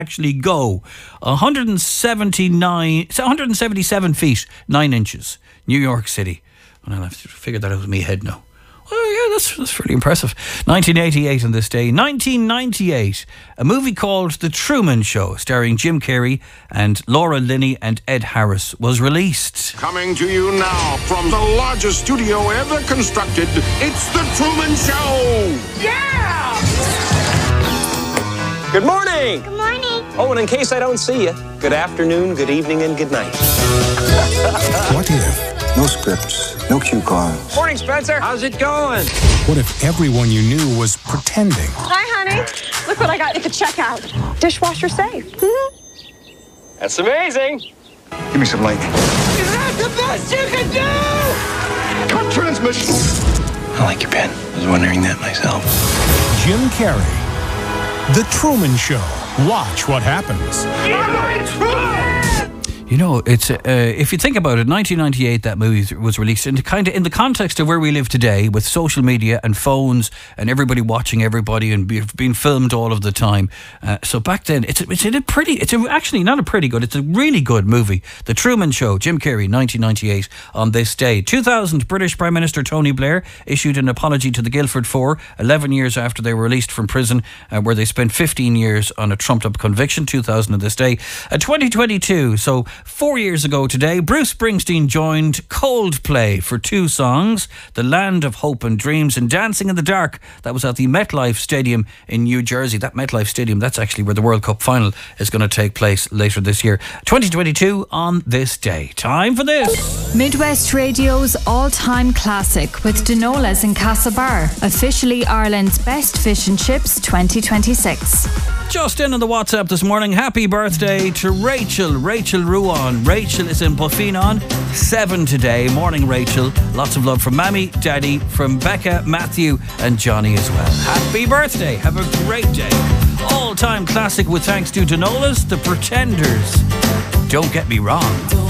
actually go. 177 feet, 9 inches. New York City. And I'll have to figure that out with my head now. Oh, yeah, that's pretty impressive. 1988 on this day. 1998, a movie called The Truman Show, starring Jim Carrey and Laura Linney and Ed Harris, was released. Coming to you now from the largest studio ever constructed, it's The Truman Show! Yeah! Good morning! Good morning. Oh, and in case I don't see you, good afternoon, good evening, and good night. What if? No scripts, no cue cards. Morning, Spencer. How's it going? What if everyone you knew was pretending? Hi, honey. Look what I got at the checkout. Dishwasher safe. That's amazing. Give me some light. Is that the best you can do? Cut transmission! I like your pen. I was wondering that myself. Jim Carrey. The Truman Show. Watch what happens. You know, it's if you think about it, 1998 that movie was released, and kind of in the context of where we live today, with social media and phones and everybody watching everybody and being filmed all of the time. So back then, it's actually not a pretty good. It's a really good movie, The Truman Show. Jim Carrey, 1998 on this day. 2000, British Prime Minister Tony Blair issued an apology to the Guildford Four 11 years after they were released from prison, where they spent 15 years on a trumped-up conviction. 2000 on this day. 2022, so 4 years ago today, Bruce Springsteen joined Coldplay for 2 songs, The Land of Hope and Dreams and Dancing in the Dark. That was at the MetLife Stadium in New Jersey. That MetLife Stadium, that's actually where the World Cup final is going to take place later this year. 2022 on this day. Time for this. Midwest Radio's all-time classic with Dinolas in Castlebar. Officially Ireland's best fish and chips 2026. Just in on the WhatsApp this morning, happy birthday to Rachel Ruan. Rachel is in Buffenon, 7 today. Morning, Rachel. Lots of love from Mammy, Daddy, from Becca, Matthew and Johnny as well. Happy birthday. Have a great day. All-time classic with thanks to Dinolas, The Pretenders. Don't get me wrong.